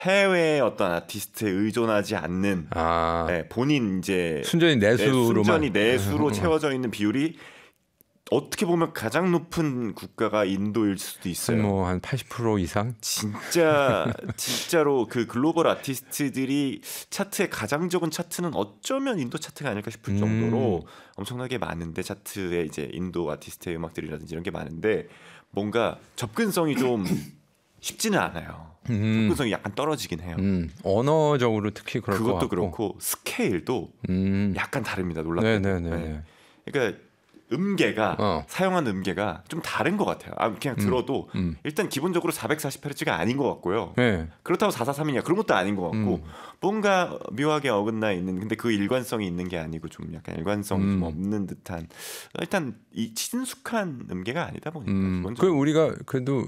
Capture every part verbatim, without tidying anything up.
해외의 어떤 아티스트에 의존하지 않는 아. 네, 본인 이제 순전히 내수로만 순전히 내수로 채워져 있는 비율이 어떻게 보면 가장 높은 국가가 인도일 수도 있어요. 뭐 한 팔십 퍼센트 이상? 진짜 진짜로 그 글로벌 아티스트들이 차트에 가장 적은 차트는 어쩌면 인도 차트가 아닐까 싶을 정도로 음. 엄청나게 많은데 차트에 이제 인도 아티스트의 음악들이라든지 이런 게 많은데 뭔가 접근성이 좀 쉽지는 않아요. 음. 접근성이 약간 떨어지긴 해요. 음. 언어적으로 특히 그럴 것 그것도 같고. 그렇고 스케일도 음. 약간 다릅니다. 놀랍게도. 네. 그러니까 음계가 어. 사용한 음계가 좀 다른 것 같아요. 아, 그냥 음, 들어도 음. 일단 기본적으로 사백사십 헤르츠가 아닌 것 같고요. 네. 그렇다고 사백사십삼이냐 그런 것도 아닌 것 같고 음. 뭔가 묘하게 어긋나 있는 근데 그 일관성이 있는 게 아니고 좀 약간 일관성이 음. 좀 없는 듯한 일단 이 친숙한 음계가 아니다 보니까 음. 그 우리가 그래도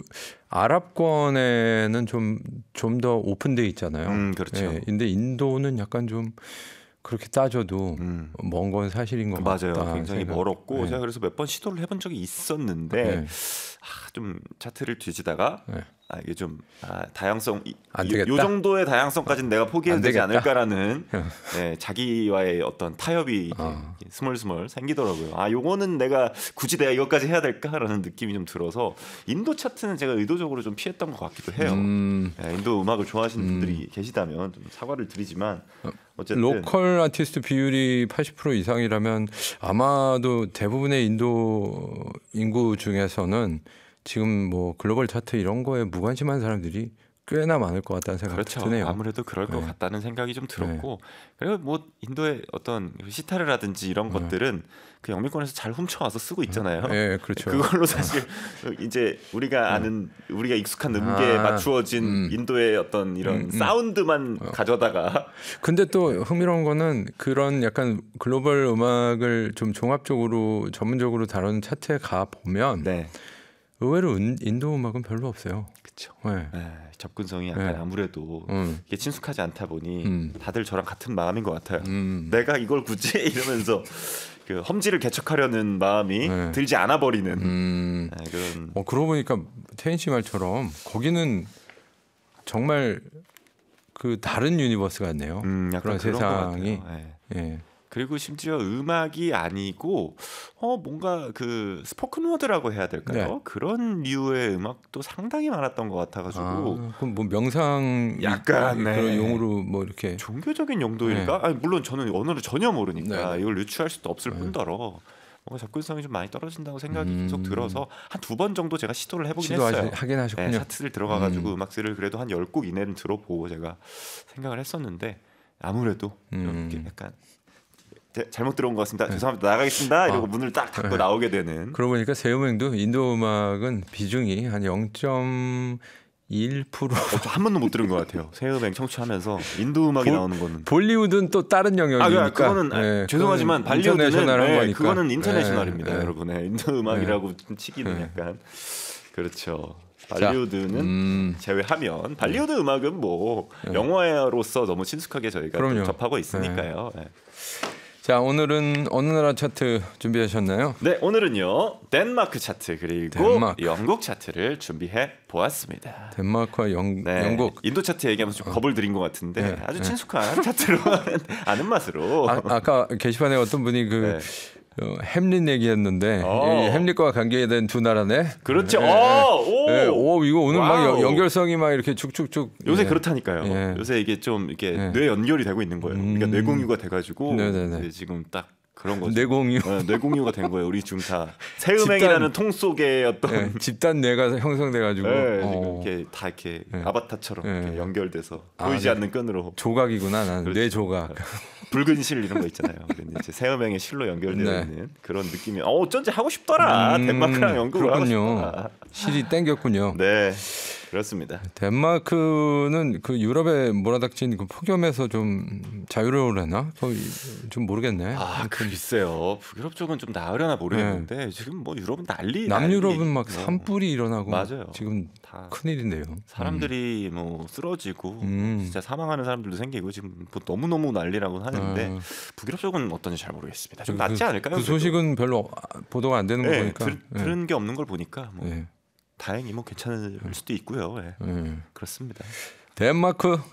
아랍권에는 좀 좀 더 오픈돼 있잖아요. 음, 그렇죠. 네. 근데 인도는 약간 좀 그렇게 따져도 음. 먼 건 사실인 것 맞아요. 같다. 굉장히 생각. 멀었고 네. 제가 그래서 몇 번 시도를 해본 적이 있었는데 네. 아, 좀 차트를 뒤지다가 네. 아, 이게 좀 아, 다양성 이, 안 되겠다. 요 정도의 다양성까지는 내가 포기해도 되지 않을까라는 네, 자기와의 어떤 타협이 어. 스멀스멀 생기더라고요. 아, 요거는 내가 굳이 내가 이것까지 해야 될까라는 느낌이 좀 들어서 인도 차트는 제가 의도적으로 좀 피했던 것 같기도 해요. 음. 네, 인도 음악을 좋아하시는 음. 분들이 계시다면 좀 사과를 드리지만 어쨌든 로컬 아티스트 비율이 팔십 퍼센트 이상이라면 아마도 대부분의 인도 인구 중에서는 지금 뭐 글로벌 차트 이런 거에 무관심한 사람들이 꽤나 많을 것 같다는 생각이 그렇죠. 드네요. 아무래도 그럴 네. 것 같다는 생각이 좀 들었고 네. 그리고 뭐 인도의 어떤 시타르라든지 이런 네. 것들은 그 영미권에서 잘 훔쳐와서 쓰고 있잖아요. 네, 그렇죠. 그걸로 사실 이제 우리가 아는 우리가 익숙한 음계에 아, 맞추어진 음. 인도의 어떤 이런 음, 음. 사운드만 어. 가져다가 근데 또 흥미로운 거는 그런 약간 글로벌 음악을 좀 종합적으로 전문적으로 다루는 차트에 가 보면 네. 의외로 인도 음악은 별로 없어요. 그렇죠. 네. 네, 접근성이 약간 네. 아무래도 음. 이게 친숙하지 않다 보니 음. 다들 저랑 같은 마음인 것 같아요. 음. 내가 이걸 굳이 이러면서 그 험지를 개척하려는 마음이 네. 들지 않아 버리는 음. 네, 그런. 어, 그러고 보니까 태인 씨 말처럼 거기는 정말 그 다른 유니버스 같네요. 음, 그런 세상이. 네. 네. 그리고 심지어 음악이 아니고 어 뭔가 그 스포큰 워드라고 해야 될까요? 네. 그런 류의 음악도 상당히 많았던 것 같아가지고 아, 그럼 뭐 명상 약간 네. 그런 용어로 뭐 이렇게 종교적인 용도일까? 네. 아니, 물론 저는 언어를 전혀 모르니까 네. 이걸 유추할 수도 없을 네. 뿐더러 뭔가 접근성이 좀 많이 떨어진다고 생각이 음... 계속 들어서 한 두 번 정도 제가 시도를 해보긴 했어요. 하긴 하셨군요. 네, 차트를 들어가가지고 음. 음악들을 그래도 한 열 곡 이내는 들어보고 제가 생각을 했었는데 아무래도 음. 이렇게 약간 잘못 들어온 것 같습니다. 네. 죄송합니다. 나가겠습니다. 이러고 아. 문을 딱 닫고 네. 나오게 되는. 그러고 보니까 세우맹도 인도 음악은 비중이 한 영 점 일 퍼센트 어, 한 번도 못 들은 것 같아요. 세우맹 청취하면서 인도 음악이 볼, 나오는 거는. 볼리우드는 또 다른 영역이니까. 아, 그거는 네, 죄송하지만 발리우드는 네, 그거는 인터내셔널입니다, 네, 네. 여러분. 네, 인도 음악이라고 네. 치기는 네. 약간 그렇죠. 발리우드는 음. 제외하면 발리우드 음악은 뭐 네. 영화로서 너무 친숙하게 저희가 접하고 있으니까요. 네. 네. 자, 오늘은 어느 나라 차트 준비하셨나요? 네, 오늘은요 덴마크 차트 그리고 덴마크. 영국 차트를 준비해 보았습니다. 덴마크와 영, 네, 영국 인도 차트 얘기하면서 좀 어. 겁을 들인 것 같은데 네. 아주 친숙한 네. 차트로 아는 맛으로 아, 아까 게시판에 어떤 분이 그 네. 어, 햄릿 얘기했는데 이 햄릿과 관계된 두 나라네. 그렇죠. 네, 오, 네. 오, 이거 오늘 와우. 막 연결성이 막 이렇게 쭉쭉쭉. 요새 네. 그렇다니까요. 네. 요새 이게 좀 이렇게 네. 뇌 연결이 되고 있는 거예요. 음. 그러니까 뇌공유가 돼가지고 네네네. 지금 딱 그런 거죠. 뇌공유. 네, 뇌공유가 된 거예요. 우리 지금 다 새음행이라는 통 속에 어떤 네, 집단 뇌가 형성돼가지고 네, 어. 지금 이렇게 다 이렇게 네. 아바타처럼 네. 이렇게 연결돼서 보이지 아, 네. 않는 끈으로. 조각이구나, 나는 그렇죠. 뇌 조각. 붉은 실 이런 거 있잖아요. 이제 새음행의 실로 연결되어 네. 있는 그런 느낌이. 어, 어쩐지 하고 싶더라. 음, 덴마크랑 영국을 그렇군요. 하고 싶더라. 실이 땡겼군요. 네. 그렇습니다. 덴마크는 그 유럽에 몰아닥친 그 폭염에서 좀 자유로우려나? 좀 모르겠네. 아, 글쎄요. 북유럽 쪽은 좀 나으려나 모르겠는데 네. 지금 뭐 유럽은 난리. 남유럽은 난리. 막 산불이 일어나고 맞아요. 지금 다 큰일인데요. 사람들이 음. 뭐 쓰러지고 음. 진짜 사망하는 사람들도 생기고 지금 뭐 너무 너무 난리라고 하는데 아. 북유럽 쪽은 어떤지 잘 모르겠습니다. 좀 그, 낫지 않을까요? 그 소식은 별로 보도가 안 되는 거 네, 보니까 들, 네. 들은 게 없는 걸 보니까 뭐. 네. 다행히 뭐 괜찮을 수도 있고요. 네. 음. 그렇습니다. 덴마크